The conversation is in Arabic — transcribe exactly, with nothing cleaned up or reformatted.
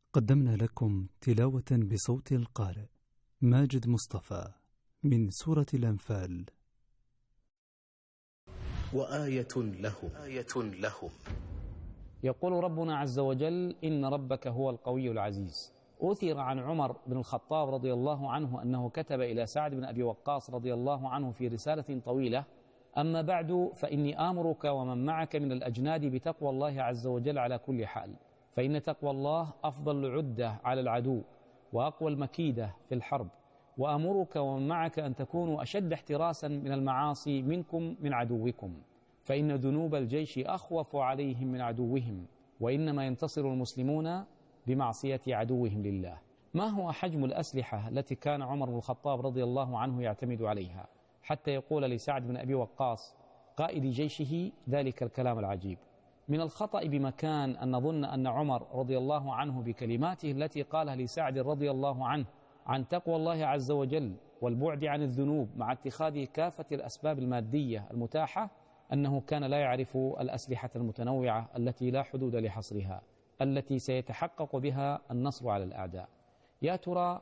قدمنا لكم تلاوة بصوت القارئ ماجد مصطفى من سورة الأنفال. وآية لهم آية لهم يقول ربنا عز وجل: إن ربك هو القوي العزيز. أثر عن عمر بن الخطاب رضي الله عنه أنه كتب إلى سعد بن أبي وقاص رضي الله عنه في رسالة طويلة: أما بعد فإني آمرك ومن معك من الأجناد بتقوى الله عز وجل على كل حال، فإن تقوى الله أفضل العدة على العدو وأقوى المكيدة في الحرب، وأمرك ومن معك أن تكونوا أشد احتراسا من المعاصي منكم من عدوكم، فإن ذنوب الجيش أخوف عليهم من عدوهم، وإنما ينتصر المسلمون بمعصية عدوهم لله. ما هو حجم الأسلحة التي كان عمر بن الخطاب رضي الله عنه يعتمد عليها حتى يقول لسعد بن أبي وقاص قائد جيشه ذلك الكلام العجيب؟ من الخطأ بمكان أن نظن أن عمر رضي الله عنه بكلماته التي قالها لسعد رضي الله عنه عن تقوى الله عز وجل والبعد عن الذنوب مع اتخاذ كافة الأسباب المادية المتاحة، أنه كان لا يعرف الأسلحة المتنوعة التي لا حدود لحصرها، التي سيتحقق بها النصر على الأعداء. يا ترى